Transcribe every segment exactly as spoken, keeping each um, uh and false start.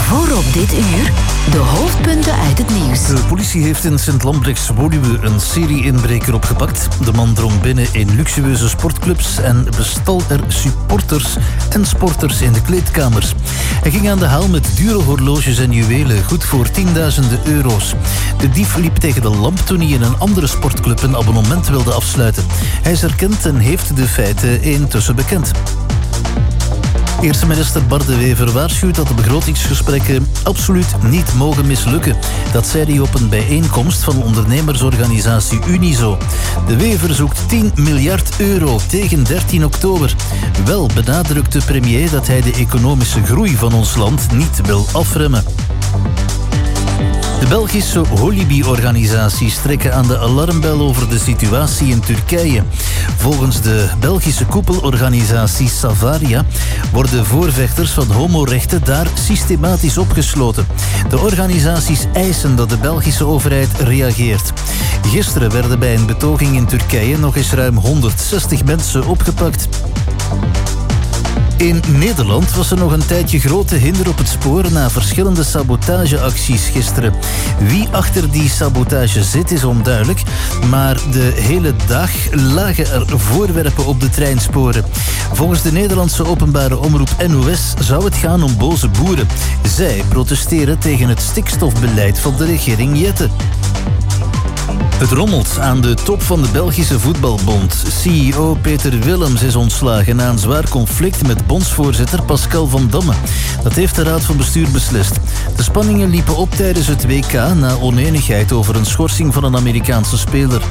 Voor op dit uur de hoofdpunten uit het nieuws. De politie heeft in Sint-Lambrechts-Woluwe een serie-inbreker opgepakt. De man drong binnen in luxueuze sportclubs en bestal er supporters en sporters in de kleedkamers. Hij ging aan de haal met dure horloges en juwelen, goed voor tienduizenden euro's. De dief liep tegen de lamp toen hij in een andere sportclub een abonnement wilde afsluiten. Hij is erkend en heeft de feiten intussen bekend. Eerste minister Bart De Wever waarschuwt dat de begrotingsgesprekken absoluut niet mogen mislukken. Dat zei hij op een bijeenkomst van ondernemersorganisatie Unizo. De Wever zoekt tien miljard euro tegen dertien oktober. Wel benadrukt de premier dat hij de economische groei van ons land niet wil afremmen. De Belgische Holibi-organisaties trekken aan de alarmbel over de situatie in Turkije. Volgens de Belgische koepelorganisatie Savaria worden voorvechters van homorechten daar systematisch opgesloten. De organisaties eisen dat de Belgische overheid reageert. Gisteren werden bij een betoging in Turkije nog eens ruim honderdzestig mensen opgepakt. In Nederland was er nog een tijdje grote hinder op het spoor na verschillende sabotageacties gisteren. Wie achter die sabotage zit is onduidelijk, maar de hele dag lagen er voorwerpen op de treinsporen. Volgens de Nederlandse openbare omroep N O S zou het gaan om boze boeren. Zij protesteren tegen het stikstofbeleid van de regering Jette. Het rommelt aan de top van de Belgische voetbalbond. C E O Peter Willems is ontslagen na een zwaar conflict met bondsvoorzitter Pascal van Damme. Dat heeft de raad van bestuur beslist. De spanningen liepen op tijdens het W K na onenigheid over een schorsing van een Amerikaanse speler.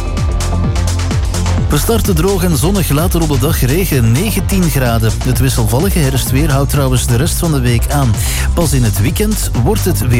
We starten droog en zonnig, later op de dag regen, negentien graden. Het wisselvallige herfstweer houdt trouwens de rest van de week aan. Pas in het weekend wordt het weer